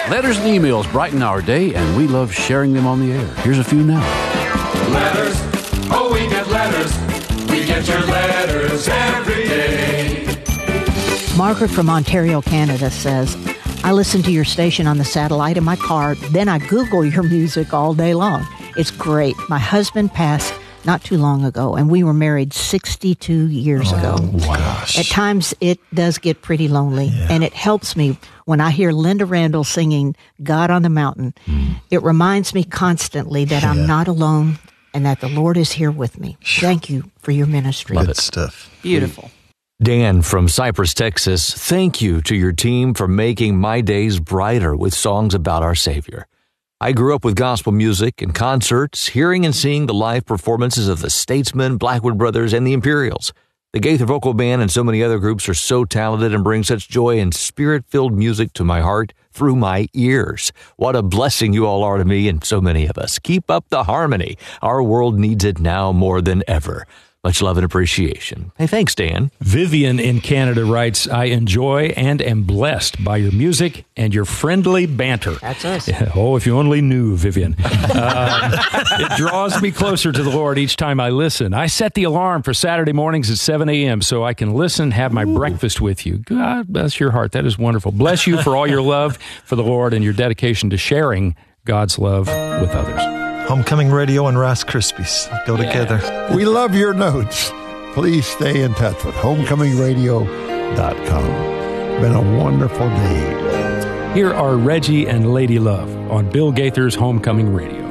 Letters and emails brighten our day, and we love sharing them on the air. Here's a few now. Letters, oh, we get letters. We get your letters every day. Margaret from Ontario, Canada says, I listen to your station on the satellite in my car, then I Google your music all day long. It's great. My husband passed not too long ago, and we were married 62 years ago. Gosh. At times, it does get pretty lonely, and it helps me when I hear Linda Randall singing God on the Mountain. It reminds me constantly that I'm not alone and that the Lord is here with me. Thank you for your ministry. Good stuff. Beautiful. Dan from Cypress, Texas, thank you to your team for making my days brighter with songs about our Savior. I grew up with gospel music and concerts, hearing and seeing the live performances of the Statesmen, Blackwood Brothers, and the Imperials. The Gaither Vocal Band and so many other groups are so talented and bring such joy and spirit-filled music to my heart through my ears. What a blessing you all are to me and so many of us. Keep up the harmony. Our world needs it now more than ever. Much love and appreciation. Hey, thanks, Dan. Vivian in Canada writes, I enjoy and am blessed by your music and your friendly banter. That's us. Oh, if you only knew, Vivian. It draws me closer to the Lord each time I listen. I set the alarm for Saturday mornings at 7 a.m. so I can listen, have my breakfast with you. God bless your heart. That is wonderful. Bless you for all your love for the Lord and your dedication to sharing God's love with others. Homecoming Radio and Rice Krispies go together. We love your notes. Please stay in touch with homecommingradio.com. Been a wonderful day. Here are Reggie and Lady Love on Bill Gaither's Homecoming Radio.